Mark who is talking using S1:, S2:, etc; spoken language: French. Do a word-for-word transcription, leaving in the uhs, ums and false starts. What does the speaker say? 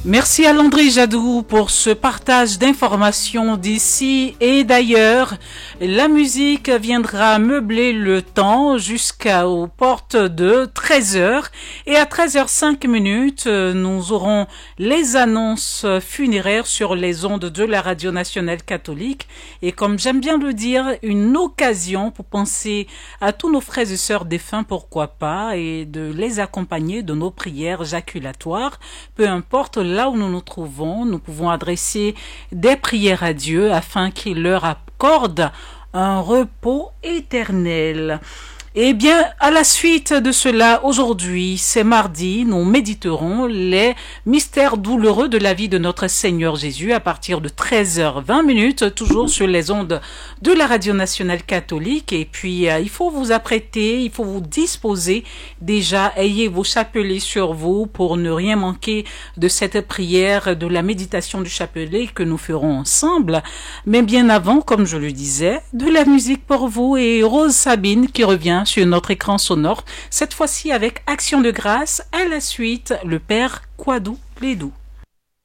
S1: Merci à Landry Jadou pour ce partage d'informations d'ici et d'ailleurs. La musique viendra meubler le temps jusqu'aux portes de treize heures. Et à treize heures cinq minutes, nous aurons les annonces funéraires sur les ondes de la Radio Nationale Catholique. Et comme j'aime bien le dire, une occasion pour penser à tous nos frères et sœurs défunts, pourquoi pas, et de les accompagner de nos prières jaculatoires, peu importe là où nous nous trouvons, nous pouvons adresser des prières à Dieu afin qu'il leur accorde un repos éternel. Eh bien, à la suite de cela, aujourd'hui, c'est mardi, nous méditerons les mystères douloureux de la vie de notre Seigneur Jésus à partir de treize heures vingt minutes, toujours sur les ondes de la Radio Nationale Catholique. Et puis, euh, il faut vous apprêter, il faut vous disposer. Déjà, ayez vos chapelets sur vous pour ne rien manquer de cette prière, de la méditation du chapelet que nous ferons ensemble. Mais bien avant, comme je le disais, de la musique pour vous et Rose Sabine qui revient sur notre écran sonore, cette fois-ci avec Action de grâce, à la suite le Père Kouadou Plédou.